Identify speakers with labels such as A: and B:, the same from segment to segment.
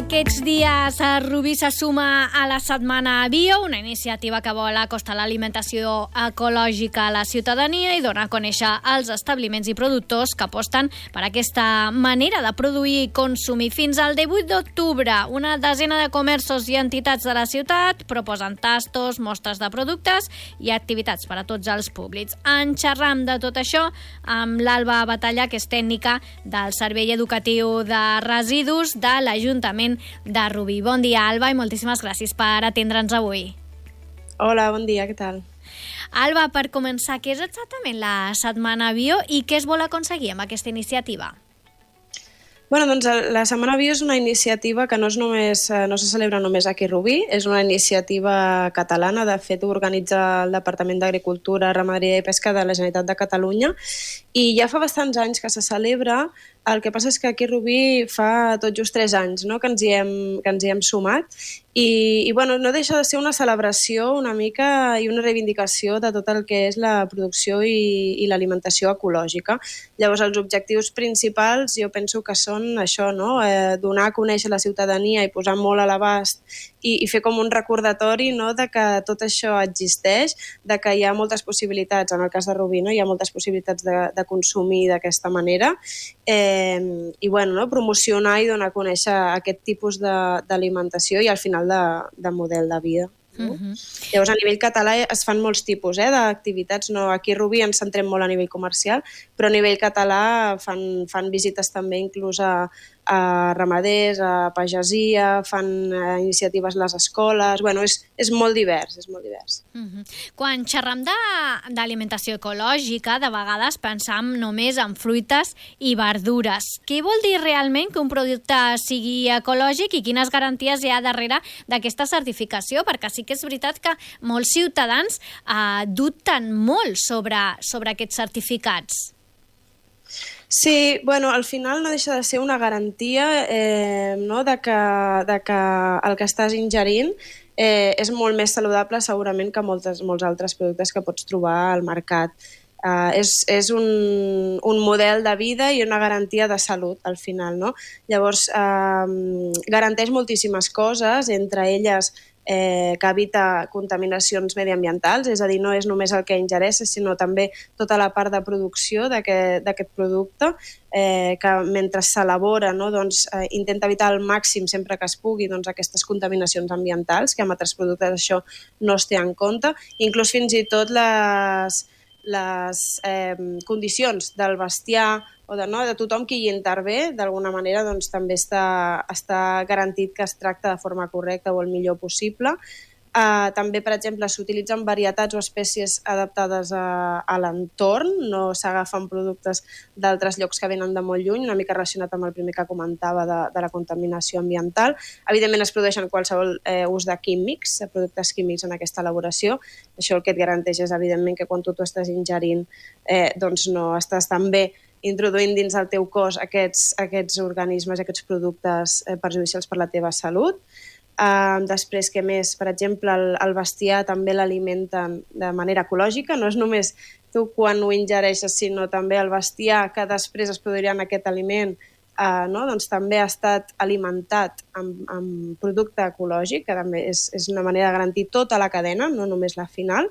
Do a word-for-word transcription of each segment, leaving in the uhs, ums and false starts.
A: Aquests dies Rubí se suma a la Setmana Bio, una iniciativa que vol acostar l'alimentació ecològica a la ciutadania i donar a conèixer els establiments i productors que aposten per aquesta manera de produir i consumir. Fins al divuit d'octubre, una desena de comerços i entitats de la ciutat proposen tastos, mostres de productes i activitats per a tots els públics. En xerram de tot això amb l'Alba Batalla, que és tècnica del Servei Educatiu de Residus de l'Ajuntament de Rubí. Bon dia, Alba, i moltíssimes gràcies per atendre'ns avui.
B: Hola, bon dia, què tal?
A: Alba, per començar, què és exactament la Setmana Bio i què es vol aconseguir amb aquesta iniciativa?
B: Bueno, doncs la Setmana Bio és una iniciativa que no, és només, no se celebra només aquí a Rubí, és una iniciativa catalana, de fet ho organitza el Departament d'Agricultura, Ramaderia i Pesca de la Generalitat de Catalunya i ja fa bastants anys que se celebra. El que passa és que aquí a Rubí fa tot just tres anys, no?, que ens hi hem, que ens hi hem sumat i, i bueno, no deixa de ser una celebració una mica i una reivindicació de tot el que és la producció i, i l'alimentació ecològica. Llavors, els objectius principals jo penso que són això, no?, eh, donar a conèixer la ciutadania i posar molt a l'abast i, i fer com un recordatori, no?, de que tot això existeix, de que hi ha moltes possibilitats, en el cas de Rubí, no?, hi ha moltes possibilitats de, de consumir d'aquesta manera, eh, i bueno, no? promocionar i donar a conèixer aquest tipus d'alimentació i al final de, de model de vida. No? Uh-huh. Llavors, a nivell català es fan molts tipus eh, d'activitats. No, aquí a Rubí ens centrem molt a nivell comercial, però a nivell català fan, fan visites també inclús a, a ramaders, a pagesia, fan eh, iniciatives a les escoles. Bueno, és, és molt divers, és molt divers.
A: Uh-huh. Quan xerram d'alimentació ecològica, de vegades pensam només en fruites i verdures. Què vol dir realment que un producte sigui ecològic i quines garanties hi ha darrere d'aquesta certificació? Perquè sí que és veritat que molts ciutadans eh, dubten molt sobre, sobre aquests certificats.
B: Sí, bueno, al final no deixa de ser una garantia eh, no, de, que, de que el que estàs ingerint eh, és molt més saludable segurament que moltes, molts altres productes que pots trobar al mercat. Uh, és és un, un model de vida i una garantia de salut al final, no? Llavors, uh, garanteix moltíssimes coses, entre elles eh, que evita contaminacions mediambientals, és a dir, no és només el que ingereixes, sinó també tota la part de producció d'aquest producte, eh, que mentre s'elabora, no, doncs, eh, intenta evitar al màxim sempre que es pugui doncs, aquestes contaminacions ambientals, que amb altres productes això no es té en compte, inclús fins i tot les les eh, condicions del bestiar o de, no, de tothom qui hi intervé, d'alguna manera doncs, també està, està garantit que es tracta de forma correcta o el millor possible. Uh, també, per exemple, s'utilitzen varietats o espècies adaptades a, a l'entorn, no s'agafen productes d'altres llocs que venen de molt lluny, una mica relacionat amb el primer que comentava de, de la contaminació ambiental. Evidentment es produeixen qualsevol eh, ús de químics, de productes químics en aquesta elaboració. Això el que et garanteix és, evidentment, que quan tu t'ho estàs ingerint eh, doncs no estàs tan bé introduint dins del teu cos aquests, aquests organismes, aquests productes eh, perjudicials per la teva salut. Uh, després, què més? Per exemple, el, el bestiar també l'alimenten de manera ecològica, no és només tu quan ho ingereixes, sinó també el bestiar que després es produirà en aquest aliment, uh, no? doncs també ha estat alimentat amb, amb producte ecològic, que també és, és una manera de garantir tota la cadena, no només la final.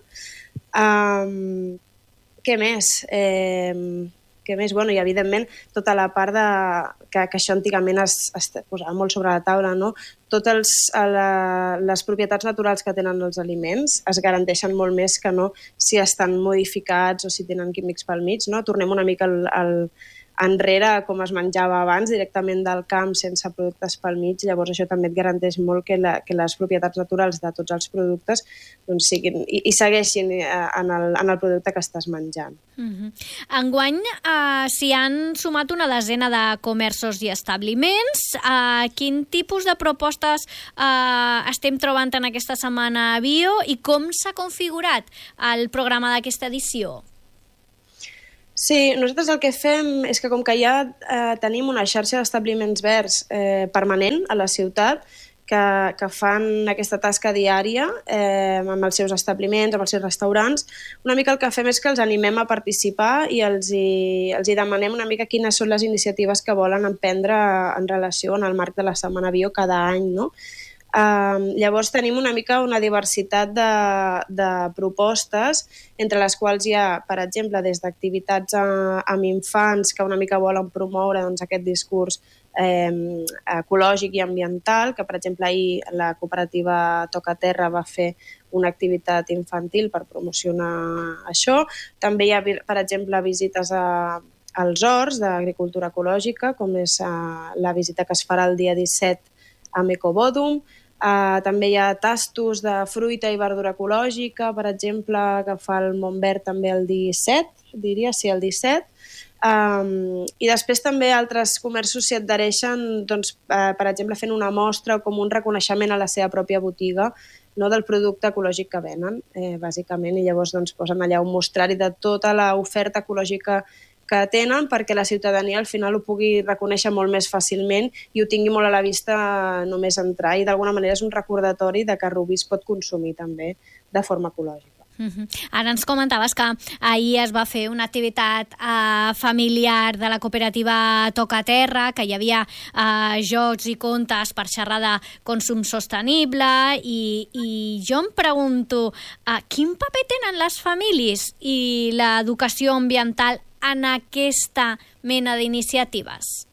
B: Um, què més? Eh... Què més? Bueno, i evidentment tota la part de, que, que això antigament es, es posava molt sobre la taula, no? Totes les propietats naturals que tenen els aliments es garanteixen molt més que no si estan modificats o si tenen químics pel mig, no? Tornem una mica al, al enrere com es menjava abans, directament del camp sense productes pel mig, llavors això també et garanteix molt que, la, que les propietats naturals de tots els productes doncs, siguin, i, i segueixin en el, en el producte que estàs menjant.
A: Uh-huh. Enguany uh, s'hi han sumat una desena de comerços i establiments. Uh, quin tipus de propostes uh, estem trobant en aquesta Setmana Bio i com s'ha configurat el programa d'aquesta edició?
B: Sí, nosaltres el que fem és que com que ja eh, tenim una xarxa d'establiments verds eh, permanent a la ciutat, que, que fan aquesta tasca diària eh, amb els seus establiments, amb els seus restaurants. Una mica el que fem és que els animem a participar i els hi, els hi demanem una mica quines són les iniciatives que volen emprendre en relació en el marc de la Setmana Bio cada any, no? Uh, llavors tenim una mica una diversitat de, de propostes, entre les quals hi ha, per exemple, des d'activitats amb infants que una mica volen promoure doncs, aquest discurs eh, ecològic i ambiental, que per exemple ahir la cooperativa Tocaterra va fer una activitat infantil per promocionar això. També hi ha, per exemple, visites a, als horts d'agricultura ecològica, com és uh, la visita que es farà el dia disset amb Ecobòdum. Uh, també hi ha tastos de fruita i verdura ecològica, per exemple, que fa el Montverd també el disset, diria, sí, el disset. Um, I després també altres comerços s'hi adhereixen, doncs, uh, per exemple, fent una mostra o com un reconeixement a la seva pròpia botiga, no, del producte ecològic que venen, eh, bàsicament, i llavors doncs, posen allà un mostrari de tota l'oferta ecològica que tenen perquè la ciutadania al final ho pugui reconèixer molt més fàcilment i ho tingui molt a la vista només entrar, i d'alguna manera és un recordatori de que Rubí es pot consumir també de forma ecològica.
A: Uh-huh. Ara ens comentaves que ahir es va fer una activitat uh, familiar de la cooperativa Tocaterra, que hi havia uh, jocs i contes per xerrar de consum sostenible, i, i jo em pregunto uh, quin paper tenen les famílies i l'educació ambiental en aquesta mena d'iniciatives?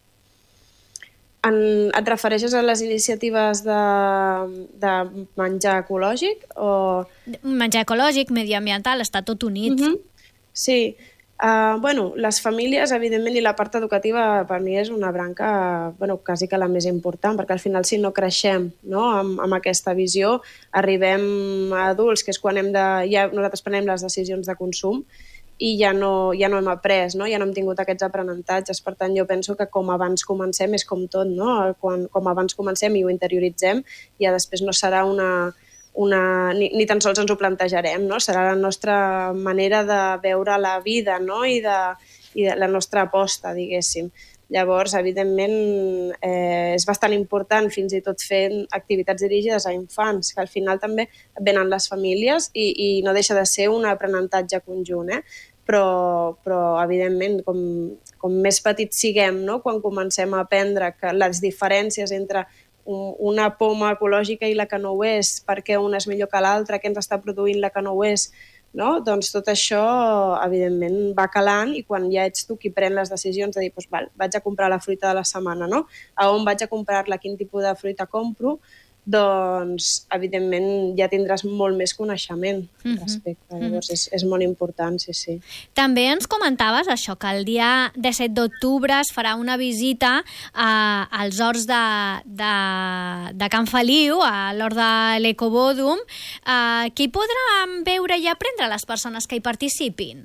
B: En, et refereixes a les iniciatives de, de menjar ecològic? O...
A: Menjar ecològic, mediambiental, està tot unit.
B: Uh-huh. Sí. Uh, bueno, les famílies, evidentment, i la part educativa per mi és una branca, bueno, quasi que la més important, perquè al final si no creixem, no, amb, amb aquesta visió, arribem a adults, que és quan hem de, ja nosaltres prenem les decisions de consum, i ja no, ja no hem après, no? Ja no hem tingut aquests aprenentatges. Per tant, jo penso que com abans comencem és com tot, no? Quan, com abans comencem i ho interioritzem, ja després no serà una... una ni, ni tan sols ens ho plantejarem, no? Serà la nostra manera de veure la vida, no? I, de, i de la nostra aposta, diguéssim. Llavors, evidentment, eh, és bastant important fins i tot fer activitats dirigides a infants, que al final també venen les famílies i, i no deixa de ser un aprenentatge conjunt, eh? Però, però evidentment, com, com més petits siguem, no? Quan comencem a aprendre que les diferències entre un, una poma ecològica i la que no ho és, per què una és millor que l'altra, què ens està produint la que no ho és, no? Doncs tot això, evidentment, va calant, i quan ja ets tu qui pren les decisions de dir, doncs, val, vaig a comprar la fruita de la setmana, no? A on vaig a comprar-la, quin tipus de fruita compro, doncs, evidentment, ja tindràs molt més coneixement al respecte. Mm-hmm. Llavors, és, és molt important, sí, sí.
A: També ens comentaves això, que el dia disset d'octubre es farà una visita a, als horts de, de, de Can Feliu, a l'hort de l'Ecobòdum. Eh, què hi podran veure i aprendre les persones que hi participin?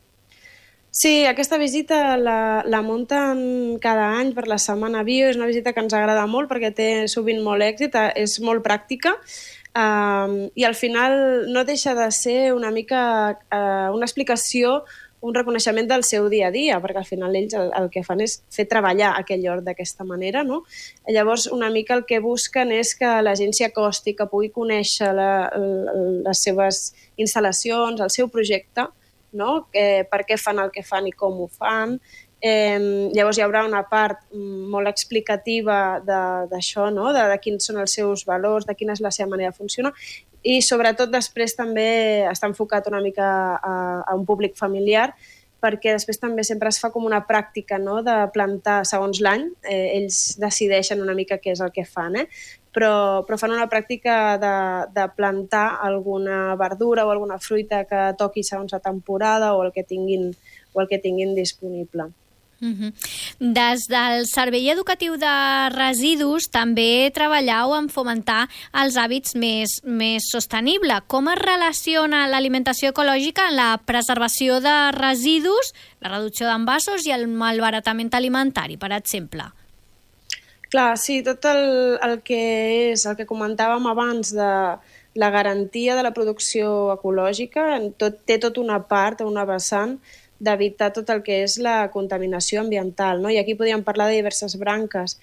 B: Sí, aquesta visita la, la munten cada any per la Setmana Bio. És una visita que ens agrada molt perquè té sovint molt èxit, és molt pràctica, um, i al final no deixa de ser una mica uh, una explicació, un reconeixement del seu dia a dia, perquè al final ells el, el que fan és fer treballar aquell hort d'aquesta manera, no? Llavors, una mica el que busquen és que la gent s'hi acosti, que pugui conèixer la, la, les seves instal·lacions, el seu projecte, no? Eh, per què fan el que fan i com ho fan. Eh, llavors hi haurà una part molt explicativa d'això, no? de, de quins són els seus valors, de quina és la seva manera de funcionar, i sobretot després també està enfocat una mica a, a un públic familiar, perquè després també sempre es fa com una pràctica, no? De plantar segons l'any, eh, ells decideixen una mica què és el que fan, eh? Però, però fan una pràctica de, de plantar alguna verdura o alguna fruita que toqui segons la temporada o el que tinguin, o el que tinguin disponible.
A: Uh-huh. Des del Servei Educatiu de Residus també treballeu en fomentar els hàbits més, més sostenibles. Com es relaciona l'alimentació ecològica amb la preservació de residus, la reducció d'envasos i el malbaratament alimentari, per exemple?
B: Clar, sí, tot el, el que és, el que comentàvem abans de la garantia de la producció ecològica, tot, té tota una part, una vessant, d'evitar tot el que és la contaminació ambiental, no? I aquí podríem parlar de diverses branques,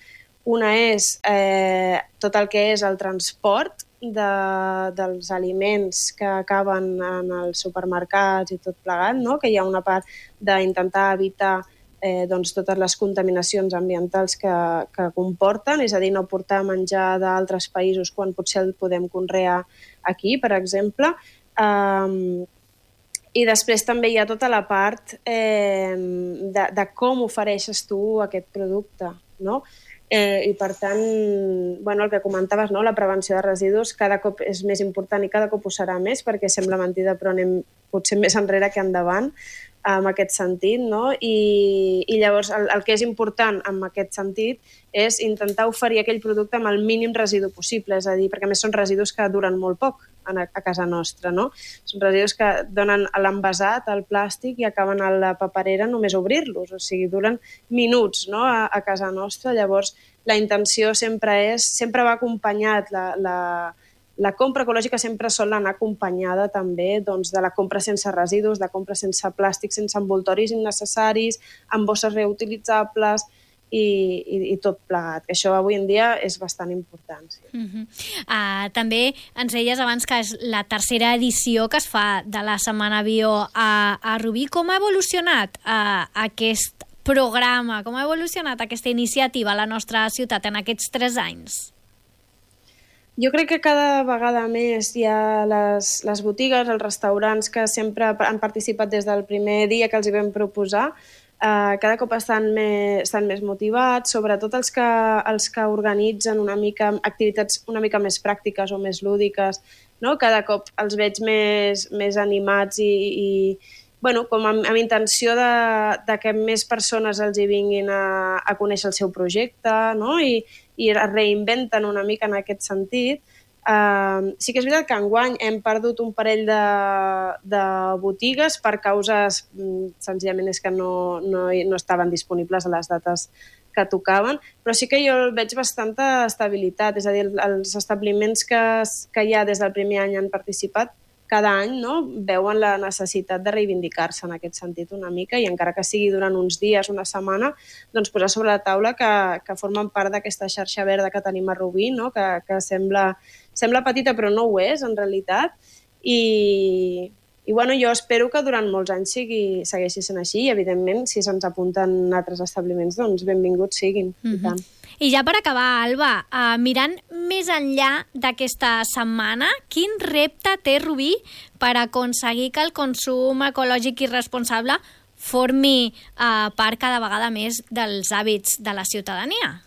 B: Una és eh, tot el que és el transport de, dels aliments que acaben en els supermercats i tot plegat, no? Que hi ha una part d'intentar evitar eh, doncs, totes les contaminacions ambientals que, que comporten, és a dir, no portar menjar d'altres països quan potser el podem conrear aquí, per exemple. Um, I després també hi ha tota la part eh, de, de com ofereixes tu aquest producte, no? Eh, I per tant, bueno, el que comentaves, no? La prevenció de residus cada cop és més important i cada cop ho serà més, perquè sembla mentida però anem potser més enrere que endavant en aquest sentit, no? I, i llavors el, el que és important en aquest sentit és intentar oferir aquell producte amb el mínim residu possible, és a dir, perquè a més són residus que duren molt poc a, a casa nostra, no? Són residus que donen a l'envasat, al plàstic, i acaben a la paperera només obrir-los, o sigui, duren minuts, no? a, a casa nostra. Llavors, la intenció sempre és, sempre va acompanyat, la, la, la compra ecològica sempre sol anar acompanyada també doncs, de la compra sense residus, de compra sense plàstic, sense envoltoris innecessaris, amb bosses reutilitzables, I, i, i tot plegat. Això avui en dia és bastant important. Sí.
A: Uh -huh. uh, també ens deies abans que és la tercera edició que es fa de la Setmana Bio a, a Rubí. Com ha evolucionat uh, aquest programa, com ha evolucionat aquesta iniciativa a la nostra ciutat en aquests tres anys?
B: Jo crec que cada vegada més hi ha les, les botigues, els restaurants que sempre han participat des del primer dia que els hi vam proposar. Uh, cada cop estan més, estan més motivats, sobretot els que, els que organitzen una mica activitats una mica més pràctiques o més lúdiques, no? Cada cop els veig més, més animats i, i bueno, com amb, amb intenció de, de que més persones els hi vinguin a, a conèixer el seu projecte, no? I, i es reinventen una mica en aquest sentit. Uh, sí que és veritat que enguany hem perdut un parell de, de botigues per causes, senzillament és que no, no, no estaven disponibles a les dates que tocaven, però sí que jo veig bastanta estabilitat, és a dir, els establiments que, que ja des del primer any han participat, cada any no, veuen la necessitat de reivindicar-se en aquest sentit una mica i encara que sigui durant uns dies, una setmana, doncs posar sobre la taula que, que formen part d'aquesta xarxa verda que tenim a Rubí, no? que, que sembla, sembla petita però no ho és en realitat i, i bueno, jo espero que durant molts anys sigui, segueixi sent així i evidentment si se'ns apunten altres establiments doncs benvinguts siguin. Mm-hmm. I tant.
A: I ja per acabar, Alba, uh, mirant més enllà d'aquesta setmana, quin repte té Rubí per aconseguir que el consum ecològic i responsable formi uh, part cada vegada més dels hàbits de la ciutadania?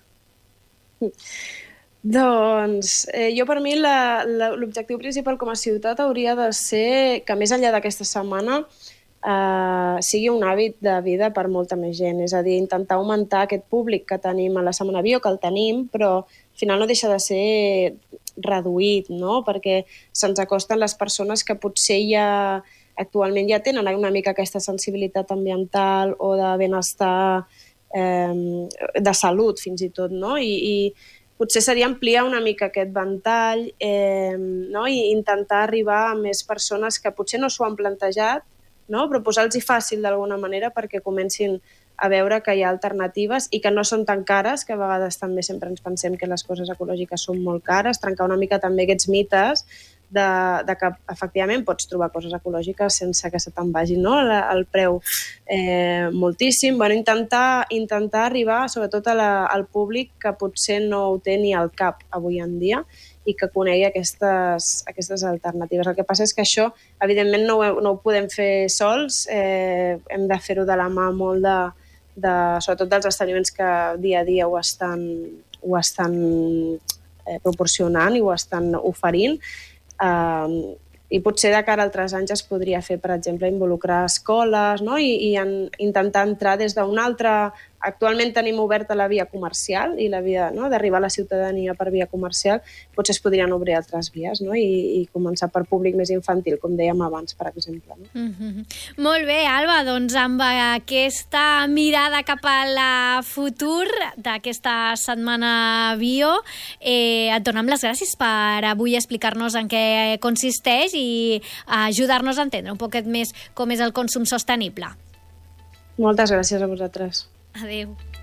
B: Doncs eh, jo per mi l'objectiu principal com a ciutat hauria de ser que més enllà d'aquesta setmana Uh, sigui un hàbit de vida per molta més gent, és a dir, intentar augmentar aquest públic que tenim a la Setmana Bio, que el tenim, però al final no deixa de ser reduït, no? Perquè se'ns acosten les persones que potser ja actualment ja tenen una mica aquesta sensibilitat ambiental o de benestar, eh, de salut fins i tot, no? I, i potser seria ampliar una mica aquest ventall eh, no? I intentar arribar a més persones que potser no s'ho han plantejat, no? Però posar-los fàcil d'alguna manera perquè comencin a veure que hi ha alternatives i que no són tan cares, que a vegades també sempre ens pensem que les coses ecològiques són molt cares, trencar una mica també aquests mites de, de que efectivament pots trobar coses ecològiques sense que se te'n vagi, no? el, el preu eh, moltíssim. Bueno, intentar, intentar arribar sobretot a la, al públic que potser no ho té ni al cap avui en dia i que conegui aquestes, aquestes alternatives. El que passa és que això, evidentment, no ho, no ho podem fer sols, eh, hem de fer-ho de la mà molt de, de, sobretot dels establiments que dia a dia ho estan, ho estan eh, proporcionant i ho estan oferint. Eh, I potser de cara a altres anys es podria fer, per exemple, involucrar escoles, no? I, i en, intentar entrar des d'un altre... Actualment tenim oberta la via comercial i la via, no? D'arribar a la ciutadania per via comercial, potser es podrien obrir altres vies, no? I, i començar per públic més infantil, com dèiem abans, per exemple. No?
A: Mm-hmm. Molt bé, Alba, doncs amb aquesta mirada cap al futur d'aquesta Setmana Bio, eh, et donem les gràcies per avui explicar-nos en què consisteix i ajudar-nos a entendre un poquet més com és el consum sostenible.
B: Moltes gràcies a vosaltres.
A: Adéu.